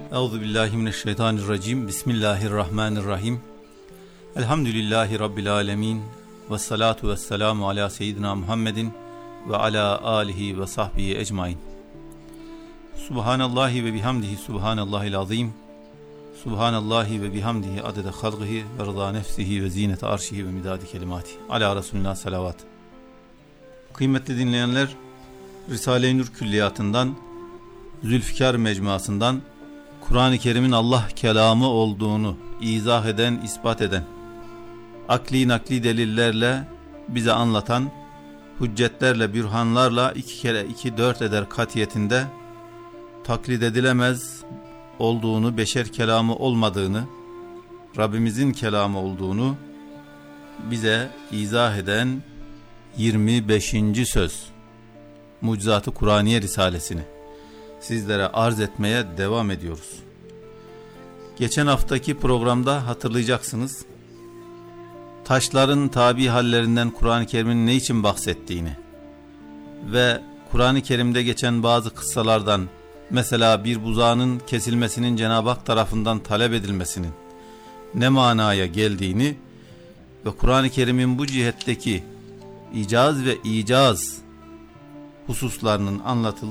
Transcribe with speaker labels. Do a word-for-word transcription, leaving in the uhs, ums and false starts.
Speaker 1: Euzubillahimineşşeytanirracim. Bismillahirrahmanirrahim. Elhamdülillahi Rabbil alemin. Ve salatu ve selamu ala seyyidina Muhammedin ve ala alihi ve sahbihi ecmain. Subhanallahi ve bihamdihi subhanallahil azim. Subhanallahi ve bihamdihi adede halqihi ve rıza nefsihi ve zinete arşihi ve midadi kelimati. Ala Resulina salavat. Kıymetli dinleyenler, Risale-i Nur Külliyatı'ndan, Zülfikar Mecmuası'ndan Kur'an-ı Kerim'in Allah kelamı olduğunu izah eden, ispat eden, akli nakli delillerle bize anlatan, hüccetlerle, bürhanlarla iki kere iki dört eder katiyetinde taklit edilemez olduğunu, beşer kelamı olmadığını, Rabbimizin kelamı olduğunu bize izah eden yirmi beşinci söz, Mucizat-ı Kur'aniye Risalesini sizlere arz etmeye devam ediyoruz. Geçen haftaki programda hatırlayacaksınız, taşların tabi hallerinden Kur'an-ı Kerim'in ne için bahsettiğini ve Kur'an-ı Kerim'de geçen bazı kıssalardan, mesela bir buzağının kesilmesinin Cenab-ı Hak tarafından talep edilmesinin ne manaya geldiğini ve Kur'an-ı Kerim'in bu cihetteki icaz ve icaz hususlarının anlatıldığını